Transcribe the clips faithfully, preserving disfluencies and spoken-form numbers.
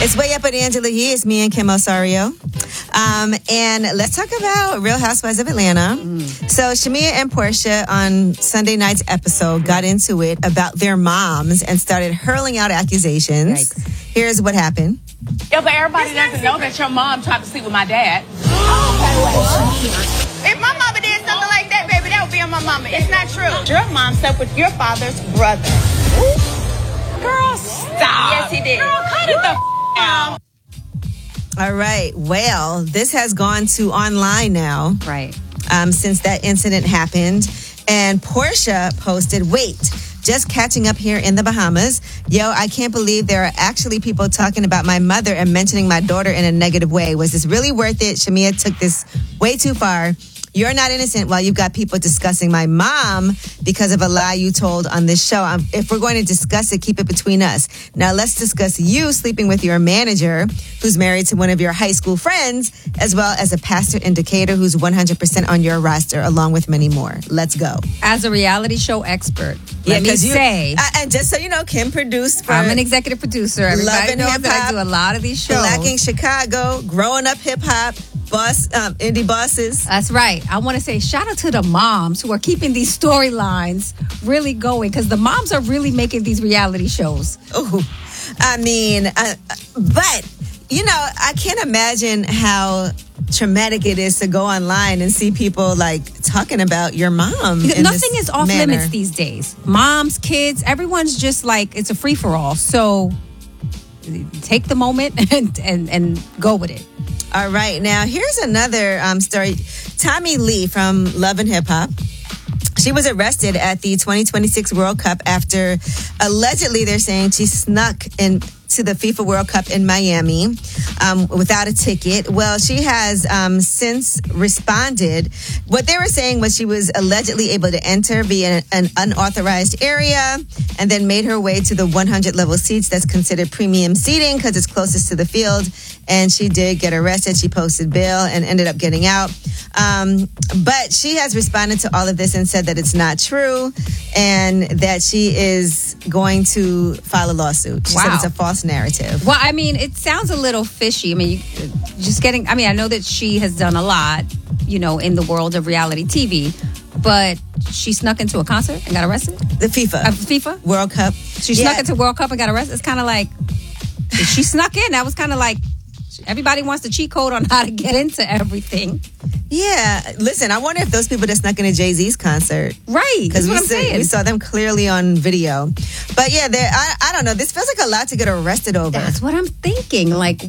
It's Way Up with Angela Yee. It's me and Kim Osario. Um, and let's talk about Real Housewives of Atlanta. Mm. So Shamea and Portia on Sunday night's episode got into it about their moms and started hurling out accusations. Yikes. Here's what happened. Yeah, but everybody doesn't know that your mom tried to sleep with my dad. Oh. If my mama did something like that, baby, that would be on my mama. It's not true. Your mom slept with your father's brother. Girl, stop. Yes, he did. Girl, cut it the f*** out. All right. Well, this has gone to online now. Right. Um, since that incident happened. And Portia posted, wait, just catching up here in the Bahamas. Yo, I can't believe there are actually people talking about my mother and mentioning my daughter in a negative way. Was this really worth it? Shamea took this way too far. You're not innocent while you've got people discussing my mom because of a lie you told on this show. Um, if we're going to discuss it, keep it between us. Now let's discuss you sleeping with your manager who's married to one of your high school friends, as well as a pastor indicator who's one hundred percent on your roster, along with many more. Let's go. As a reality show expert, yeah, let me you, say. Uh, and just so you know, Kim produced for I'm an executive producer. Everybody knows Hip-Hop, that I do a lot of these shows. Blacking Chicago, Growing Up Hip Hop, Boss, um, Indie Bosses. That's right. I want to say shout out to the moms who are keeping these storylines really going, because the moms are really making these reality shows. Oh, I mean, uh, but, you know, I can't imagine how traumatic it is to go online and see people like talking about your mom. Nothing is off manner. limits these days. Moms, kids, everyone's just like, it's a free for all. So take the moment and, and, and go with it. All right. Now, here's another um, story. Tommy Lee from Love and Hip Hop. She was arrested at the twenty twenty-six World Cup after allegedly they're saying she snuck in to the FIFA World Cup in Miami um, without a ticket. Well, she has um, since responded. What they were saying was she was allegedly able to enter via an unauthorized area and then made her way to the one hundred level seats that's considered premium seating because it's closest to the field. And she did get arrested. She posted bail and ended up getting out. Um, but she has responded to all of this and said that it's not true and that she is going to file a lawsuit. She wow. said it's a false narrative. Well, I mean, it sounds a little fishy. I mean, you, just getting, I mean, I know that she has done a lot, you know, in the world of reality T V, but she snuck into a concert and got arrested? The FIFA. Uh, FIFA? World Cup. She yeah. snuck into World Cup and got arrested? It's kind of like, she snuck in. That was kind of like, everybody wants the cheat code on how to get into everything. Yeah. Listen, I wonder if those people that snuck into Jay-Z's concert. Right. That's what I'm saw, saying. We saw them clearly on video. But yeah, I, I don't know. This feels like a lot to get arrested over. That's what I'm thinking. Like,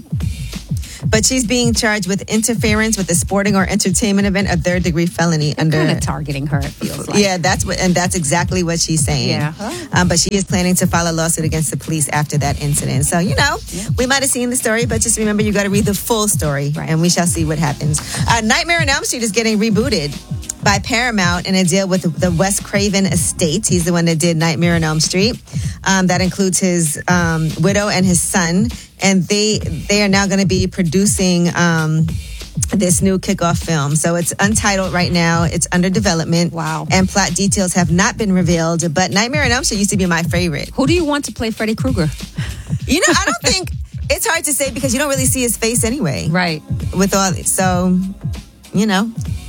but she's being charged with interference with a sporting or entertainment event, a third degree felony. They're under kind of targeting her, it feels like. Yeah, that's what, and that's exactly what she's saying. Yeah. Um, but she is planning to file a lawsuit against the police after that incident. So, you know, yeah. we might have seen the story, but just remember you got to read the full story, right. And we shall see what happens. Uh, Nightmare on Elm Street is getting rebooted by Paramount in a deal with the Wes Craven estate. He's the one that did Nightmare on Elm Street. Um, that includes his um, widow and his son. And they they are now going to be producing um, this new kickoff film. So it's untitled right now. It's under development. Wow. And plot details have not been revealed. But Nightmare on Elm Street used to be my favorite. Who do you want to play Freddy Krueger? You know, I don't think... It's hard to say because you don't really see his face anyway. Right. With all... So, you know...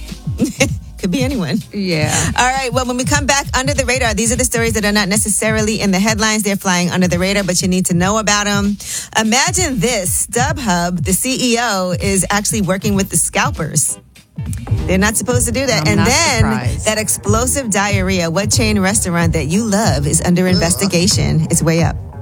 Could be anyone. Yeah. All right. Well, when we come back, Under the Radar, these are the stories that are not necessarily in the headlines. They're flying under the radar, but you need to know about them. Imagine this. StubHub, the C E O, is actually working with the scalpers. They're not supposed to do that. I'm and not then surprised. That explosive diarrhea. What chain restaurant that you love is under investigation? It's Way Up.